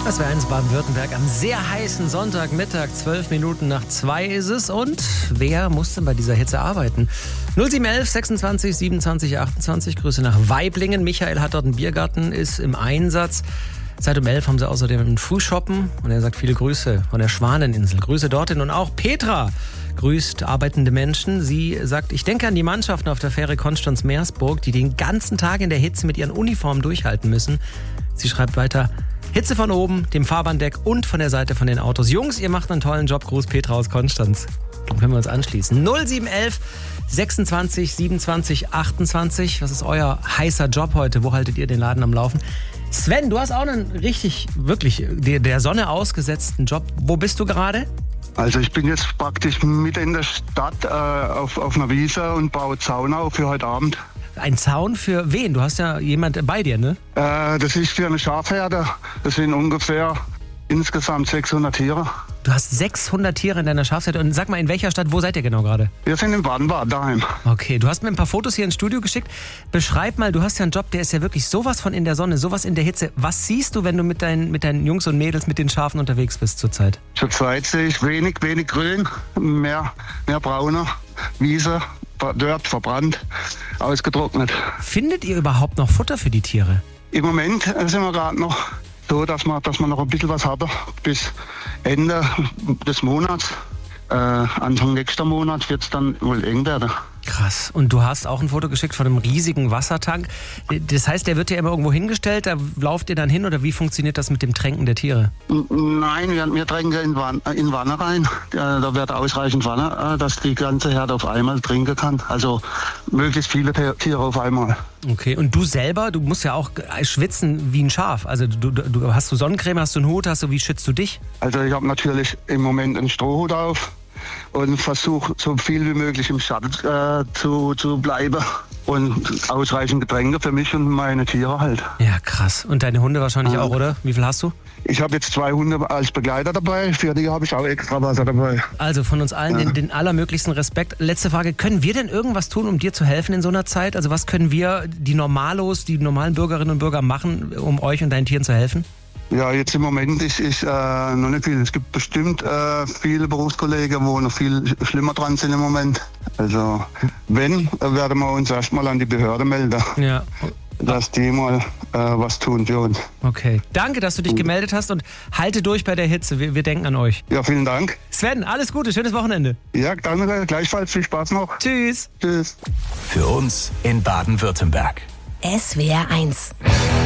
Das wäre eins Baden-Württemberg am sehr heißen Sonntagmittag, 2:12 ist es. Und wer musste bei dieser Hitze arbeiten? 0711 26 27 28. Grüße nach Waiblingen. Michael hat dort einen Biergarten, ist im Einsatz. Seit um 11 haben sie außerdem einen Frühshoppen. Und er sagt viele Grüße von der Schwaneninsel. Grüße dorthin. Und auch Petra grüßt arbeitende Menschen. Sie sagt, ich denke an die Mannschaften auf der Fähre Konstanz-Meersburg, die den ganzen Tag in der Hitze mit ihren Uniformen durchhalten müssen. Sie schreibt weiter, Hitze von oben, dem Fahrbahndeck und von der Seite von den Autos. Jungs, ihr macht einen tollen Job. Gruß Petra aus Konstanz. Dann können wir uns anschließen. 0711 26 27 28. Was ist euer heißer Job heute? Wo haltet ihr den Laden am Laufen? Sven, du hast auch einen wirklich der Sonne ausgesetzten Job. Wo bist du gerade? Also ich bin jetzt praktisch mitten in der Stadt auf einer Wiese und baue Zaun auf für heute Abend. Ein Zaun für wen? Du hast ja jemand bei dir, ne? Das ist für eine Schafherde. Das sind ungefähr insgesamt 600 Tiere. Du hast 600 Tiere in deiner Schafsherde. Und sag mal, in welcher Stadt, wo seid ihr genau gerade? Wir sind in Baden-Bad daheim. Okay, du hast mir ein paar Fotos hier ins Studio geschickt. Beschreib mal, du hast ja einen Job, der ist ja wirklich sowas von in der Sonne, sowas in der Hitze. Was siehst du, wenn du mit deinen Jungs und Mädels, mit den Schafen unterwegs bist zurzeit? Zurzeit sehe ich wenig Grün, mehr brauner Wiese, Dirt, verbrannt, ausgetrocknet. Findet ihr überhaupt noch Futter für die Tiere? Im Moment sind wir gerade noch so, dass wir noch ein bisschen was haben bis Ende des Monats. Anfang nächster Monat wird es dann wohl eng werden. Krass. Und du hast auch ein Foto geschickt von einem riesigen Wassertank. Das heißt, der wird ja immer irgendwo hingestellt, da lauft ihr dann hin oder wie funktioniert das mit dem Tränken der Tiere? Nein, wir tränken in Wanne rein. Da wird ausreichend Wanne, dass die ganze Herde auf einmal trinken kann. Also möglichst viele Tiere auf einmal. Okay, und du selber, du musst ja auch schwitzen wie ein Schaf. Also hast du Sonnencreme, hast du einen Hut, wie schützt du dich? Also ich habe natürlich im Moment einen Strohhut auf und versuche so viel wie möglich im Schatten zu bleiben und ausreichend Getränke für mich und meine Tiere halt. Ja, krass. Und deine Hunde wahrscheinlich auch, oder? Wie viel hast du? Ich habe jetzt 2 Hunde als Begleiter dabei, für die habe ich auch extra Wasser dabei. Also von uns allen den allermöglichsten Respekt. Letzte Frage, können wir denn irgendwas tun, um dir zu helfen in so einer Zeit? Also was können wir, die normalen Bürgerinnen und Bürger machen, um euch und deinen Tieren zu helfen? Ja, jetzt im Moment ist noch nicht viel. Es gibt bestimmt viele Berufskollegen, wo noch viel schlimmer dran sind im Moment. Also wenn, werden wir uns erstmal an die Behörde melden. Ja. Dass die mal was tun für uns. Okay. Danke, dass du dich gemeldet hast und halte durch bei der Hitze. Wir denken an euch. Ja, vielen Dank. Sven, alles Gute, schönes Wochenende. Ja, danke, gleichfalls. Viel Spaß noch. Tschüss. Tschüss. Für uns in Baden-Württemberg. SWR 1